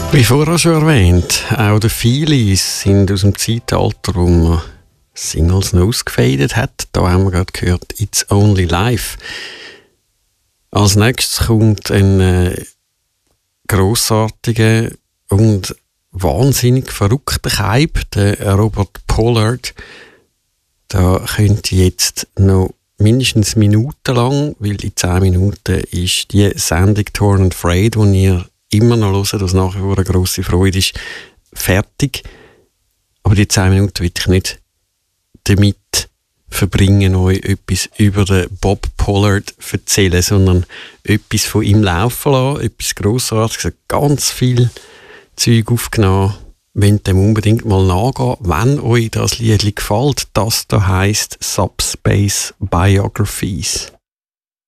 Wie vorher schon erwähnt, auch die Feelies sind aus dem Zeitalter, wo man Singles noch ausgefadet hat. Da haben wir gerade gehört «It's Only Life». Als nächstes kommt ein grossartiger und wahnsinnig verrückter Kaib, der Robert Pollard. Da könnt ihr jetzt noch mindestens minutenlang, weil in 10 Minuten ist die Sendung «Torn and Frayed», die ihr immer noch hören, das nachher vor eine grosse Freude ist, fertig. Aber die 10 Minuten will ich nicht damit verbringen, euch etwas über den Bob Pollard erzählen, sondern etwas von ihm laufen lassen, etwas Grossartiges, ganz viel Zeug aufgenommen. Wenn dem unbedingt mal nachgehen, wenn euch das Lied gefällt, das da heisst Subspace Biographies.